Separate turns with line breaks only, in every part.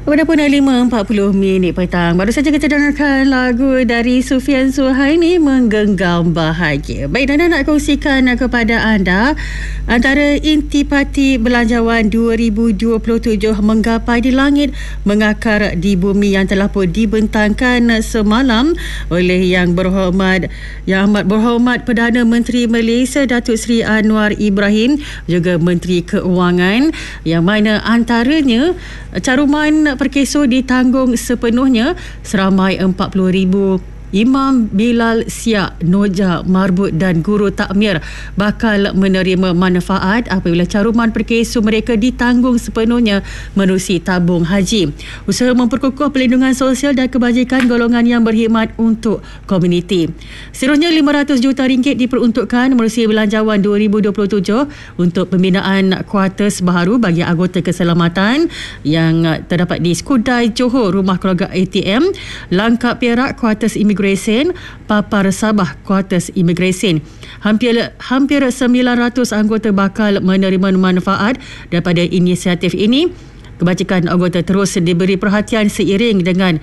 Pada pukul 5.40 petang, baru saja kita dengarkan lagu dari Sufian Suhaimi, Menggenggam Bahagia. Baik, Nana nak kongsikan kepada anda antara intipati belanjawan 2027 menggapai di langit, mengakar di bumi yang telah pun dibentangkan semalam oleh Yang Amat Berhormat Perdana Menteri Malaysia Datuk Seri Anwar Ibrahim, juga Menteri Keuangan, yang mana antaranya caruman perkeso ditanggung sepenuhnya seramai 40,000 Imam Bilal Siak, Noja Marbut dan guru takmir bakal menerima manfaat apabila caruman perkeso mereka ditanggung sepenuhnya menerusi tabung haji. Usaha memperkukuh pelindungan sosial dan kebajikan golongan yang berkhidmat untuk komuniti. Seterusnya, RM500 juta diperuntukkan menerusi belanjawan 2027 untuk pembinaan kuartus baru bagi anggota keselamatan yang terdapat di Skudai, Johor, Rumah Keluarga ATM, Langkap Perak, kuartus imigresen, Papar Sabah, kuartus imigresen. Hampir 900 anggota bakal menerima manfaat daripada inisiatif ini. Kebajikan anggota terus diberi perhatian seiring dengan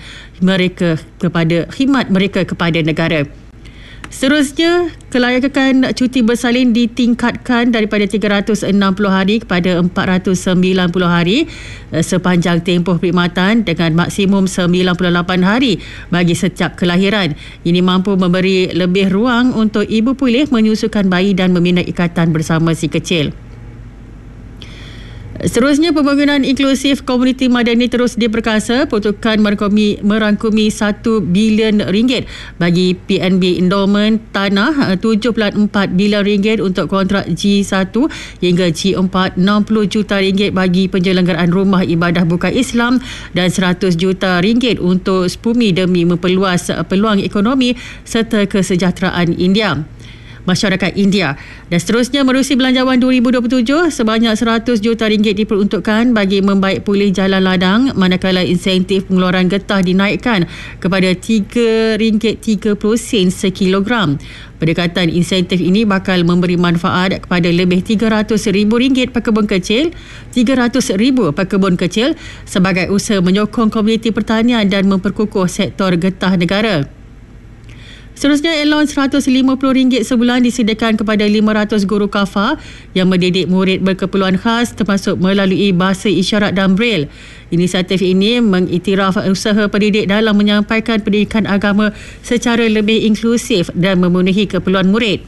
khidmat mereka kepada negara. Seterusnya, kelayakan cuti bersalin ditingkatkan daripada 360 hari kepada 490 hari sepanjang tempoh perkhidmatan dengan maksimum 98 hari bagi setiap kelahiran. Ini mampu memberi lebih ruang untuk ibu pulih menyusukan bayi dan membina ikatan bersama si kecil. Seterusnya, pembangunan inklusif komuniti madani terus diperkasa. Peruntukan merangkumi RM1 bilion bagi PNB endowment tanah, RM7.4 bilion untuk kontrak G1 hingga G4, RM60 juta bagi penyelenggaraan rumah ibadah bukan Islam dan RM100 juta untuk Spumi demi memperluas peluang ekonomi serta kesejahteraan masyarakat India. Dan seterusnya, menerusi belanjawan 2027, sebanyak RM100 juta diperuntukkan bagi membaik pulih jalan ladang, manakala insentif pengeluaran getah dinaikkan kepada RM3.30 sekilogram. Pendekatan insentif ini bakal memberi manfaat kepada lebih RM300,000 pekebun kecil sebagai usaha menyokong komuniti pertanian dan memperkukuh sektor getah negara. Seterusnya, allowance RM150 sebulan disediakan kepada 500 guru kafa yang mendidik murid berkeperluan khas termasuk melalui bahasa isyarat dan braille. Inisiatif ini mengiktiraf usaha pendidik dalam menyampaikan pendidikan agama secara lebih inklusif dan memenuhi keperluan murid.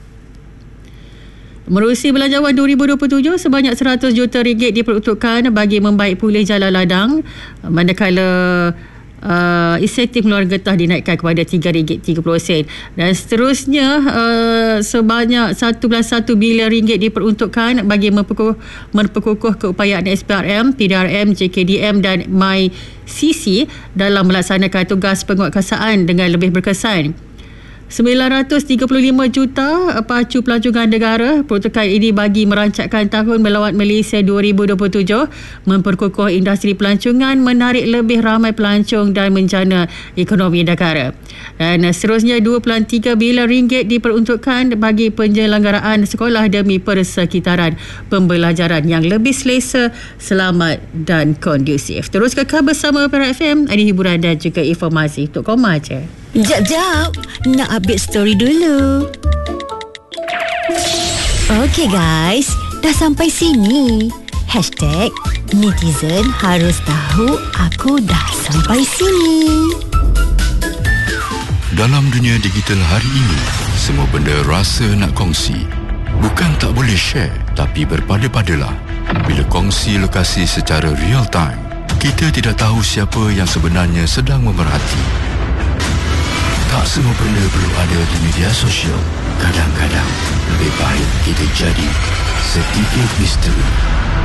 Menerusi belanjawan 2027, sebanyak RM100 juta diperuntukkan bagi membaik pulih jalan ladang, manakala insentif pengeluaran getah dinaikkan kepada RM3.30. Dan seterusnya, sebanyak RM1.1 bilion diperuntukkan bagi memperkukuh keupayaan SPRM, PDRM, JKDM dan MyCC dalam melaksanakan tugas penguatkuasaan dengan lebih berkesan. RM935 juta pacu pelancongan negara. Peruntukan ini bagi merancangkan Tahun Melawat Malaysia 2027, memperkukuh industri pelancongan, menarik lebih ramai pelancong dan menjana ekonomi negara. Dan seterusnya, RM2.3 bilion diperuntukkan bagi penyelenggaraan sekolah demi persekitaran pembelajaran yang lebih selesa, selamat dan kondusif. Terus kekal bersama Perak FM, ada hiburan dan juga informasi untuk Koma je.
Jap, nak update story dulu. Okey guys, dah sampai sini. #netizen harus tahu aku dah sampai sini.
Dalam dunia digital hari ini, semua benda rasa nak kongsi. Bukan tak boleh share, tapi berpada-padalah. Bila kongsi lokasi secara real time, kita tidak tahu siapa yang sebenarnya sedang memerhati. Tak semua benda perlu ada di media sosial. Kadang-kadang lebih baik kita jadi sedikit misteri.